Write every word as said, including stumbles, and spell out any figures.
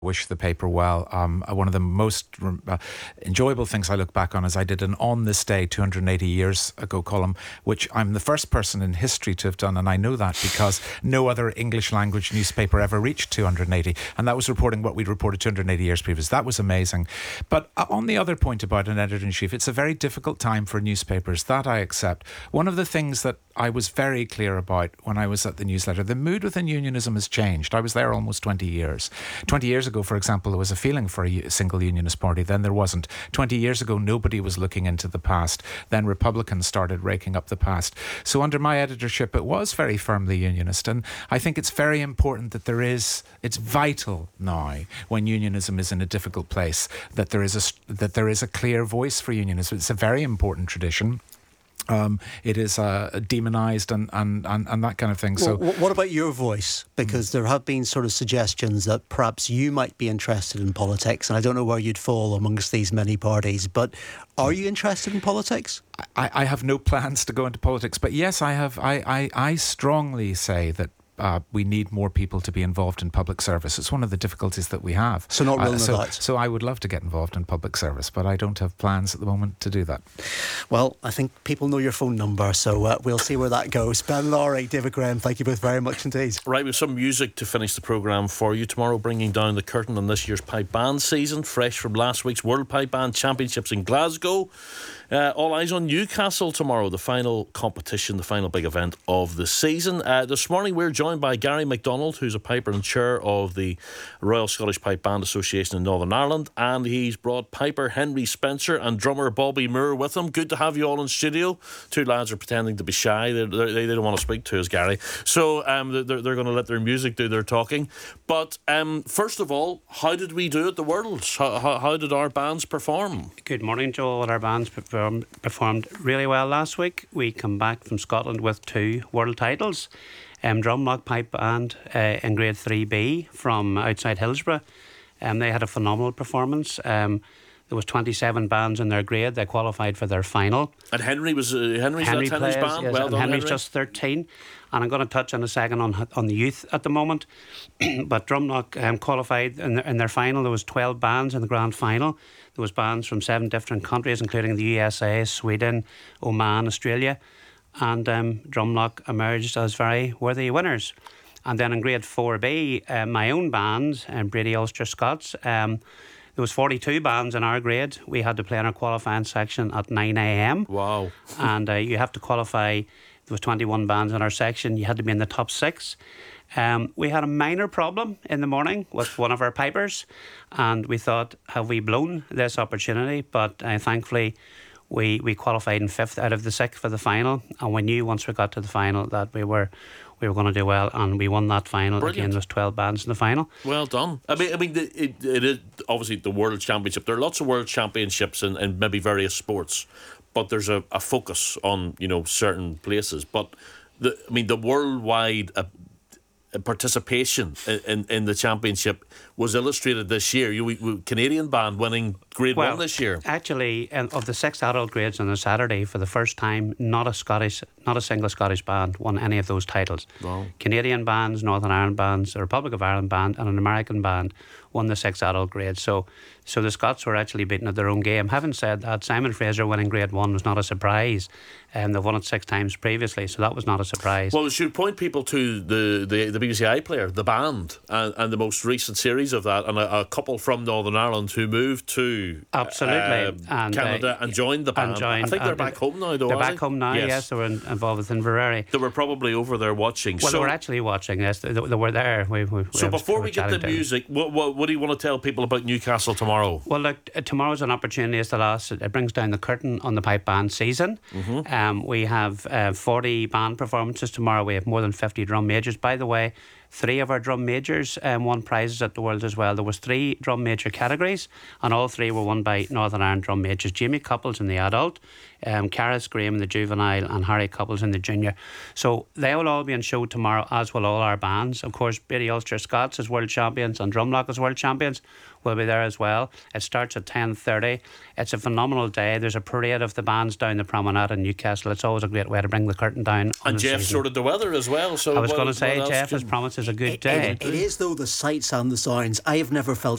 wish the paper well. Um, one of the most uh, enjoyable things I look back on is I did an On This Day two hundred eighty years ago column, which I'm the first person in history to have done, and I know that because no other English language newspaper ever reached two hundred eighty, and that was reporting what we'd reported two hundred eighty years previous. That was amazing. But on the other point about an editor-in-chief, it's a very difficult time for newspapers. That I accept. One of the things that I was very clear about when I was at the newsletter, the mood within unionism has changed. I was there almost twenty years. twenty years ago, for example, there was a feeling for a single unionist party. Then there wasn't. twenty years ago, nobody was looking into the past. Then Republicans started raking up the past. So under my editorship, it was very firmly unionist. And I think it's very important that there is, it's vital now when unionism is in a difficult place, that there is a, that there is a clear voice for unionism. It's a very important tradition. Um, it is uh, demonised and, and, and, and that kind of thing. So, well, what about your voice? Because mm. there have been sort of suggestions that perhaps you might be interested in politics, and I don't know where you'd fall amongst these many parties, but are you interested in politics? I, I have no plans to go into politics, but yes, I have. I, I, I strongly say that Uh, we need more people to be involved in public service. It's one of the difficulties that we have. So not ruling uh, so, it out. So I would love to get involved in public service, but I don't have plans at the moment to do that. Well, I think people know your phone number, so uh, we'll see where that goes. Ben Lawrie, David Graham, thank you both very much indeed. Right, with some music to finish the programme for you tomorrow, bringing down the curtain on this year's pipe band season, fresh from last week's World Pipe Band Championships in Glasgow. Uh, all eyes on Newcastle tomorrow, the final competition, the final big event of the season. Uh, this morning we're joined by Gary MacDonald, who's a piper and chair of the Royal Scottish Pipe Band Association in Northern Ireland, and he's brought piper Henry Spencer and drummer Bobby Moore with him. Good to have you all in studio. Two lads are pretending to be shy. They're, they're, they don't want to speak to us, Gary. So um, they're, they're going to let their music do their talking. But um, first of all, how did we do at the Worlds? How, how, how did our bands perform? Good morning, Joel. Our bands performed performed really well last week. We come back from Scotland with two world titles. Um, Drumlock Pipe Band uh, in Grade three B from outside Hillsborough. Um, they had a phenomenal performance. Um, there was twenty-seven bands in their grade. They qualified for their final. And Henry was uh, Henry's Henry that's Henry's plays, band. Yes, well and done, Henry's Henry. just thirteen. And I'm going to touch in a second on on the youth at the moment. But Drumlock um, qualified in their, in their final. There was twelve bands in the grand final. There was bands from seven different countries, including the U S A, Sweden, Oman, Australia. And um, Drumlock emerged as very worthy winners. And then in Grade four B, uh, my own band, um, Brady Ulster Scots, um, there was forty-two bands in our grade. We had to play in our qualifying section at nine a.m. Wow. And uh, you have to qualify. There was twenty-one bands in our section. You had to be in the top six. Um, we had a minor problem in the morning with one of our pipers, and we thought, have we blown this opportunity? But uh, thankfully we, we qualified in fifth out of the six for the final, and we knew once we got to the final that we were we were going to do well, and we won that final. Brilliant. Again, there's twelve bands in the final. Well done. I mean, I mean, it, it, it is obviously the World Championship. There are lots of World Championships in, in maybe various sports, but there's a, a focus on, you know, certain places. But the, I mean, the worldwide uh, participation in, in, in the championship was illustrated this year. You, you Canadian band winning grade well, one this year. Actually, um, of the six adult grades on a Saturday, for the first time, not a Scottish, not a single Scottish band won any of those titles. Wow. Canadian bands, Northern Ireland bands, a Republic of Ireland band, and an American band won the six adult grades. So, so the Scots were actually beaten at their own game. Having said that, Simon Fraser winning grade one was not a surprise. Um, they've won it six times previously, so that was not a surprise. Well, we should point people to the, the, the B B C iPlayer, the band, and, and the most recent series of that, and a, a couple from Northern Ireland who moved to absolutely uh, and, Canada uh, and joined the band. Joined, I think they're back home now, though. They're are back they? home now. Yes, yes they were in, involved with Inverary. They were probably over there watching. Well, so, they were actually watching. Yes, they, they were there. We, we, so we before we we get the music, what, what what do you want to tell people about Newcastle tomorrow? Well, look, uh, tomorrow's an opportunity. It's the last. It brings down the curtain on the pipe band season. Mm-hmm. Um, we have uh, forty band performances tomorrow. We have more than fifty drum majors. By the way, three of our drum majors um, won prizes at the World as well. There was three drum major categories, and all three were won by Northern Ireland drum majors. Jamie Couples in the adult, um, Caris Graham in the juvenile, and Harry Couples in the junior. So they will all be on show tomorrow, as will all our bands. Of course, Brady Ulster Scots as world champions and Drumlock as world champions will be there as well. It starts at ten thirty. It's a phenomenal day. There's a parade of the bands down the promenade in Newcastle. It's always a great way to bring the curtain down. And Jeff season. sorted the weather as well. So I was going to say, Jeff has promised us a good it, day. It, it is, though, the sights and the sounds. I have never felt